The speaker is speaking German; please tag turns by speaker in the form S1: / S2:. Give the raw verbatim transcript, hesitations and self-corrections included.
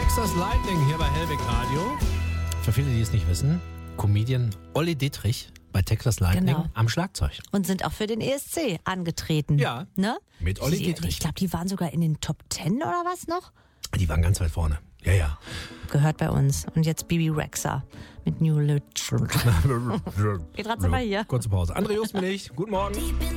S1: Texas Lightning hier bei Hellweg Radio. Für viele, die es nicht wissen, Comedian Olli Dittrich bei Texas Lightning
S2: Genau.
S1: am Schlagzeug.
S2: Und sind auch für den E S C angetreten.
S1: Ja,
S2: ne?
S1: mit Olli
S2: Die-
S1: Dittrich.
S2: Ich glaube, die waren sogar in den Top Ten oder was noch?
S1: Die waren ganz weit vorne. Ja, ja.
S2: Gehört bei uns. Und jetzt Bibi Rexha mit New Lit. Geht trotzdem mal hier.
S1: Kurze Pause. André Just bin ich. Guten Morgen.